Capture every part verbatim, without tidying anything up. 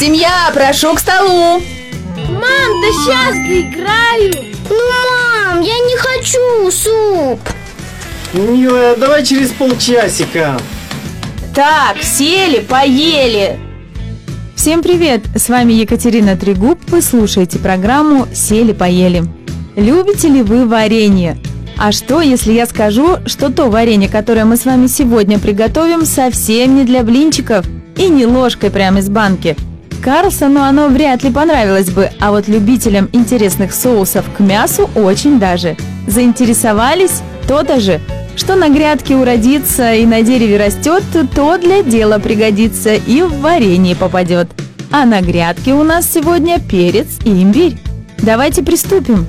Семья, прошу к столу. Мам, да сейчас доиграю. Ну, мам, я не хочу суп. Милая, давай через полчасика. Так, сели, поели. Всем привет! С вами Екатерина Трегуб. Вы слушаете программу «Сели-поели». Любите ли вы варенье? А что, если я скажу, что то варенье, которое мы с вами сегодня приготовим, совсем не для блинчиков и не ложкой прямо из банки? Карлсону оно вряд ли понравилось бы, а вот любителям интересных соусов к мясу очень даже. Заинтересовались? То-то же. Что на грядке уродится и на дереве растет, то для дела пригодится и в варенье попадет. А на грядке у нас сегодня перец и имбирь. Давайте приступим.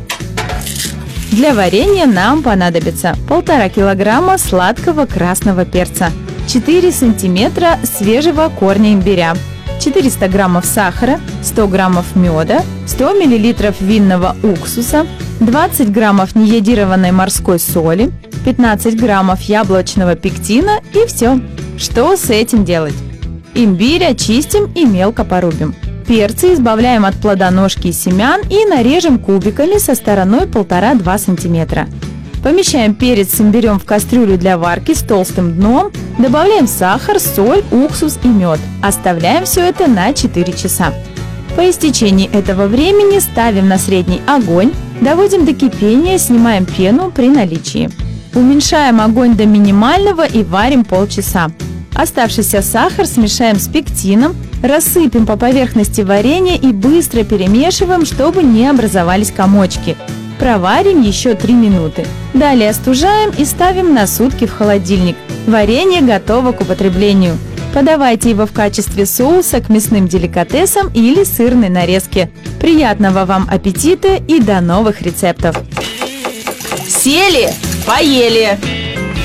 Для варенья нам понадобится полтора килограмма сладкого красного перца, четыре сантиметра свежего корня имбиря, четыреста граммов сахара, сто граммов меда, сто миллилитров винного уксуса, двадцать граммов нейодированной морской соли, пятнадцать граммов яблочного пектина и все. Что с этим делать? Имбирь очистим и мелко порубим. Перцы избавляем от плодоножки и семян и нарежем кубиками со стороной полтора-два сантиметра. Помещаем перец с имбирем в кастрюлю для варки с толстым дном, добавляем сахар, соль, уксус и мед. Оставляем все это на четыре часа. По истечении этого времени ставим на средний огонь, доводим до кипения, снимаем пену при наличии. Уменьшаем огонь до минимального и варим полчаса. Оставшийся сахар смешаем с пектином, рассыпем по поверхности варенья и быстро перемешиваем, чтобы не образовались комочки. Проварим еще три минуты. Далее остужаем и ставим на сутки в холодильник. Варенье готово к употреблению. Подавайте его в качестве соуса к мясным деликатесам или сырной нарезке. Приятного вам аппетита и до новых рецептов! Сели, поели.